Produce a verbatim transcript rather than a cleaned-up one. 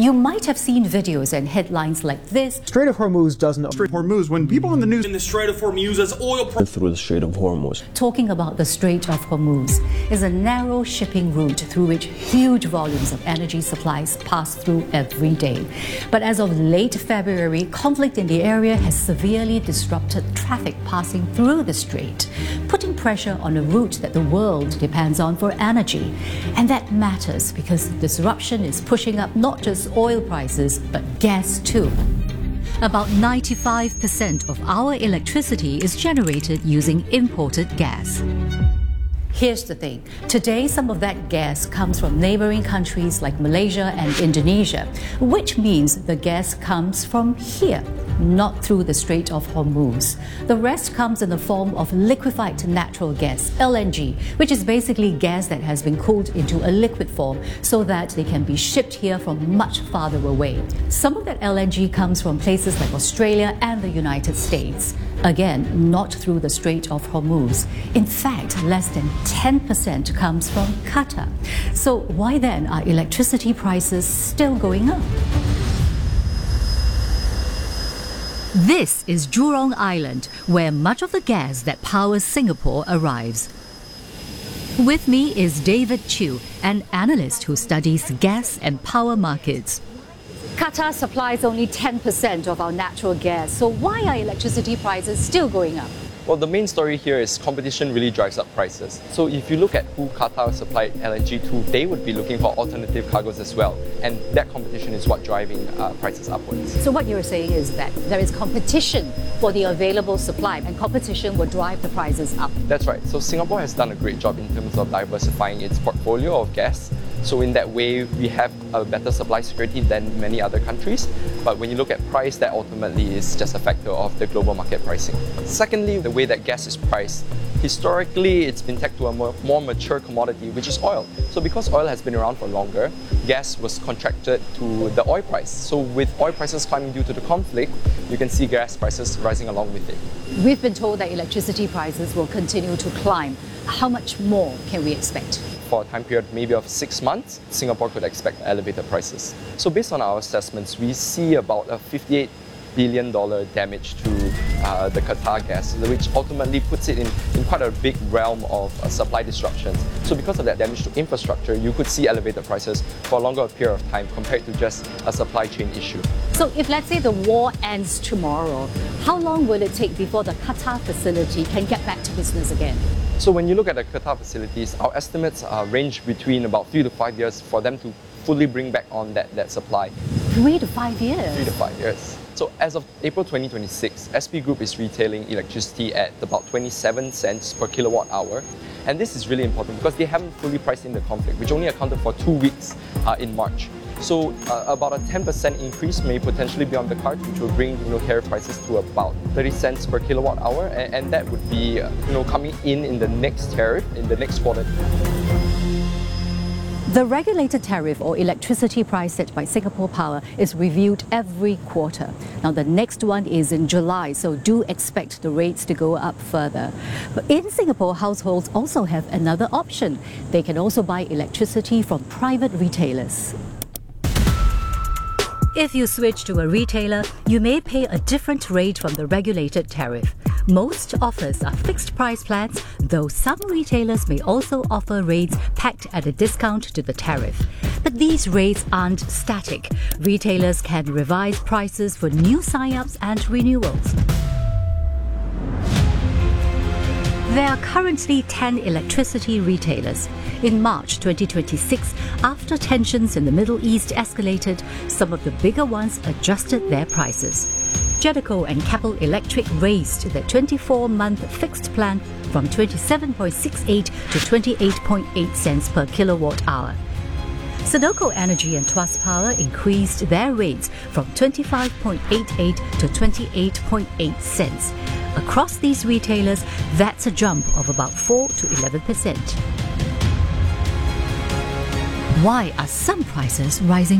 You might have seen videos and headlines like this. Strait of Hormuz doesn't... Strait of Hormuz, when people in the news... In the Strait of Hormuz as oil... Through the Strait of Hormuz. Talking about the Strait of Hormuz is a narrow shipping route through which huge volumes of energy supplies pass through every day. But as of late February, conflict in the area has severely disrupted traffic passing through the strait, putting pressure on a route that the world depends on for energy. And that matters because disruption is pushing up not just oil prices, but gas too. About ninety-five percent of our electricity is generated using imported gas. Here's the thing. Today, some of that gas comes from neighboring countries like Malaysia and Indonesia, which means the gas comes from here, not through the Strait of Hormuz. The rest comes in the form of liquefied natural gas, L N G, which is basically gas that has been cooled into a liquid form so that they can be shipped here from much farther away. Some of that L N G comes from places like Australia and the United States. Again, not through the Strait of Hormuz. In fact, less than ten percent comes from Qatar. So why then are electricity prices still going up? This is Jurong Island, where much of the gas that powers Singapore arrives. With me is David Chew, an analyst who studies gas and power markets. Qatar supplies only ten percent of our natural gas, so why are electricity prices still going up? Well, the main story here is competition really drives up prices. So if you look at who Qatar supplied L N G to, they would be looking for alternative cargoes as well. And that competition is what driving uh, prices upwards. So what you're saying is that there is competition for the available supply, and competition will drive the prices up. That's right. So Singapore has done a great job in terms of diversifying its portfolio of gas. So in that way, we have a better supply security than many other countries. But when you look at price, that ultimately is just a factor of the global market pricing. Secondly, the way that gas is priced, historically, it's been tagged to a more, more mature commodity, which is oil. So because oil has been around for longer, gas was contracted to the oil price. So with oil prices climbing due to the conflict, you can see gas prices rising along with it. We've been told that electricity prices will continue to climb. How much more can we expect? For a time period maybe of six months, Singapore could expect elevated prices. So based on our assessments, we see about a fifty-eight billion dollars damage to uh, the Qatar gas, which ultimately puts it in, in quite a big realm of uh, supply disruptions. So because of that damage to infrastructure, you could see elevated prices for a longer period of time compared to just a supply chain issue. So if, let's say, the war ends tomorrow, how long will it take before the Qatar facility can get back to business again? So when you look at the Qatar facilities, our estimates uh, range between about three to five years for them to fully bring back on that, that supply. Three to five years? Three to five years. So as of April twenty twenty-six, S P Group is retailing electricity at about twenty-seven cents per kilowatt hour. And this is really important because they haven't fully priced in the conflict, which only accounted for two weeks uh, in March. So uh, about a ten percent increase may potentially be on the cards, which will bring you know, tariff prices to about thirty cents per kilowatt hour. And, and that would be uh, you know, coming in in the next tariff, in the next quarter. The regulated tariff or electricity price set by Singapore Power is reviewed every quarter. Now the next one is in July, so do expect the rates to go up further. But in Singapore, households also have another option. They can also buy electricity from private retailers. If you switch to a retailer, you may pay a different rate from the regulated tariff. Most offers are fixed price plans, though some retailers may also offer rates packed at a discount to the tariff. But these rates aren't static. Retailers can revise prices for new sign-ups and renewals. There are currently ten electricity retailers. In March twenty twenty-six, after tensions in the Middle East escalated, some of the bigger ones adjusted their prices. Jedico and Keppel Electric raised their twenty-four month fixed plan from twenty-seven point six eight to twenty-eight point eight cents per kilowatt hour. Sudoku Energy and Tuas Power increased their rates from twenty-five point eight eight to twenty-eight point eight cents. Across these retailers, that's a jump of about four to eleven percent. Why are some prices rising